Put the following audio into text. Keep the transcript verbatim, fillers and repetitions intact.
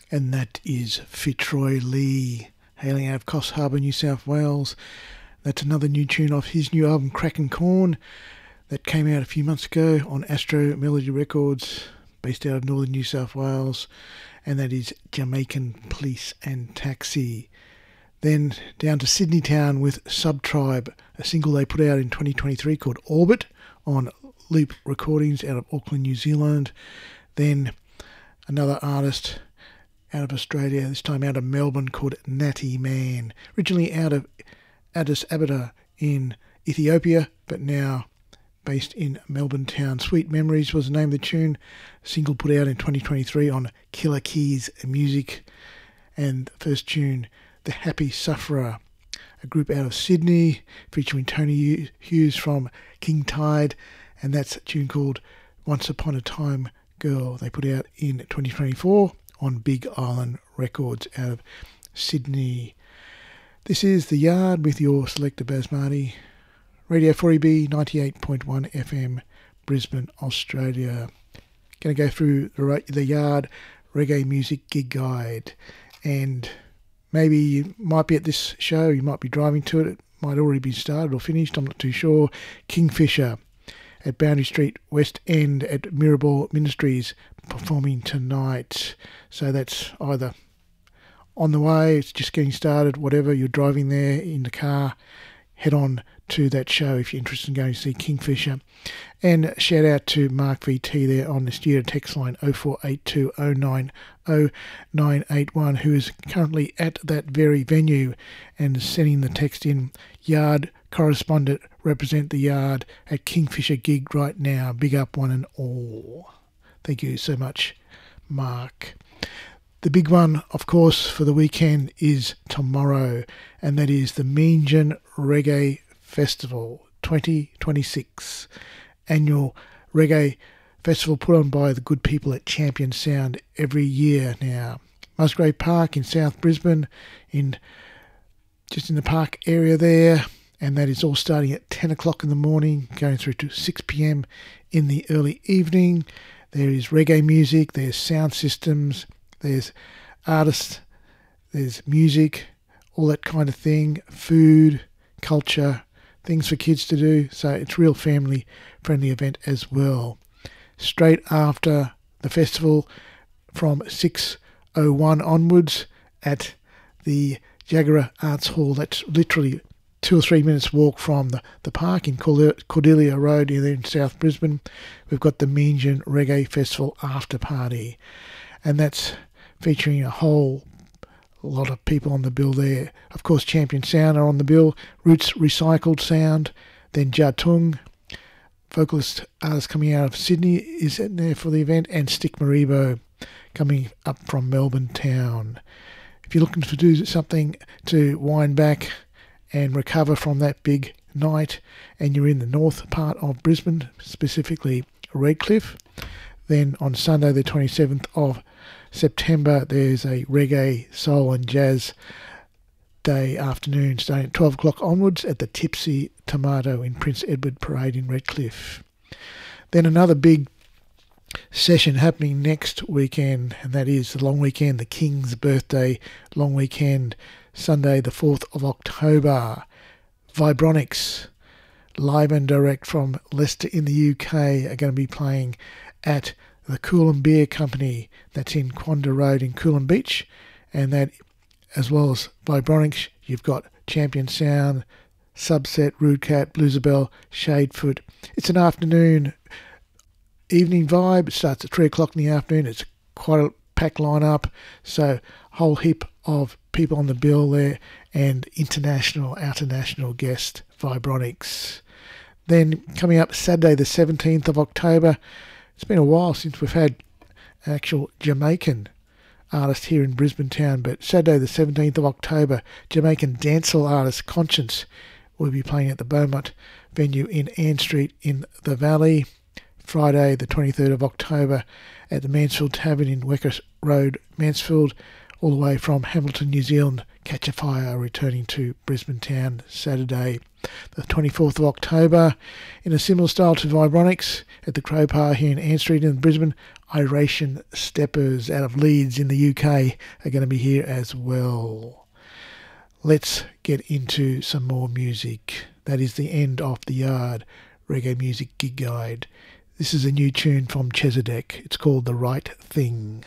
and that is Fitzroy Lee, hailing out of Coffs Harbour, New South Wales. That's another new tune off his new album Crackin' Corn that came out a few months ago on Astro Melody Records, based out of northern New South Wales, and that is Jamaican Police and Taxi. Then down to Sydney Town with Subtribe, a single they put out in twenty twenty-three called Orbit on Loop Recordings out of Auckland, New Zealand. Then another artist out of Australia, this time out of Melbourne, called Natty Man, originally out of Addis Ababa in Ethiopia, but now based in Melbourne town. Sweet Memories was the name of the tune, a single put out in twenty twenty-three on Killer Keys Music. And the first tune, The Happy Sufferer, a group out of Sydney featuring Tony Hughes from King Tide, and that's a tune called Once Upon a Time Girl. They put out in twenty twenty-four on Big Island Records out of Sydney. This is The Yard with your selector Basmati. Radio four E B ninety-eight point one F M, Brisbane, Australia. Going to go through the, the Yard Reggae Music Gig Guide, and maybe you might be at this show, you might be driving to it, it might already be started or finished, I'm not too sure. Kingfisher at Boundary Street, West End at Mirabel Ministries, performing tonight. So that's either on the way, it's just getting started, whatever, you're driving there in the car, head on to that show if you're interested in going to see Kingfisher. And shout out to Mark V T there on the studio text line oh four eight two oh nine oh nine eight one, who is currently at that very venue and is sending the text in. Yard correspondent, represent the Yard at Kingfisher gig right now. Big up one and all. Thank you so much, Mark. The big one, of course, for the weekend is tomorrow, and that is the Meanjin Reggae Festival twenty twenty-six, annual reggae festival put on by the good people at Champion Sound every year now. Musgrave Park in South Brisbane, in just in the park area there, and that is all starting at ten o'clock in the morning, going through to six p.m. in the early evening. There is reggae music, there's sound systems, there's artists, there's music, all that kind of thing, food, culture, things for kids to do. So it's a real family-friendly event as well. Straight after the festival, from six oh one onwards at the Jagera Arts Hall, that's literally two or three minutes walk from the, the park in Cordelia Road here in South Brisbane. We've got the Meanjin Reggae Festival after party, and that's featuring a whole lot of people on the bill there. Of course, Champion Sound are on the bill, Roots Recycled Sound, then Jatung, vocalist artist coming out of Sydney is in there for the event, and Stick Maribo coming up from Melbourne town. If you're looking to do something to wind back and recover from that big night, and you're in the north part of Brisbane, specifically Redcliffe, then on Sunday the twenty-seventh of September there's a reggae, soul and jazz day afternoon starting at twelve o'clock onwards at the Tipsy Tomato in Prince Edward Parade in Redcliffe. Then another big session happening next weekend, and that is the long weekend, the King's Birthday long weekend, Sunday the fourth of October. Vibronics, live and direct from Leicester in the U K, are going to be playing at the Coolum Beer Company, that's in Quanda Road in Coolum Beach, and that, as well as Vibronics, you've got Champion Sound, Subset, Rude Cat, Bluesabelle, Shadefoot. It's an afternoon, evening vibe. It starts at three o'clock in the afternoon. It's quite a packed lineup, so whole heap of people on the bill there, and international, international guest Vibronics. Then coming up Saturday the seventeenth of October, it's been a while since we've had an actual Jamaican artist here in Brisbane town, but Saturday the seventeenth of October, Jamaican dancehall artist Conscience will be playing at the Beaumont venue in Ann Street in the Valley. Friday the twenty-third of October at the Mansfield Tavern in Wecker Road, Mansfield, all the way from Hamilton, New Zealand. Catch a Fire returning to Brisbane town Saturday. the twenty-fourth of October. In a similar style to Vibronics at the Crowbar here in Ann Street in Brisbane, Iration Steppers out of Leeds in the U K are going to be here as well. Let's get into some more music. That is the end of the Yard Reggae Music Gig Guide. This is a new tune from Chezidek. It's called The Right Thing.